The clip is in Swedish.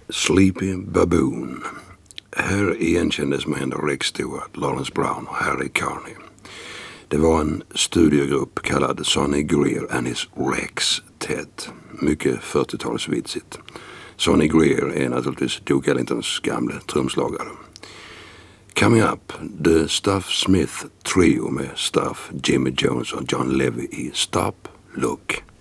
Sleepy Baboon. Här igenkändes med Rick Stewart, Lawrence Brown och Harry Carney. Det var en studiogrupp kallad Sonny Greer and his Rex Tet. Mycket 40-talsvitsigt. Sonny Greer är naturligtvis Duke Ellingtons gamle trumslagare. Coming up, The Stuff Smith Trio med Stuff, Jimmy Jones och John Levy i Stop, Look,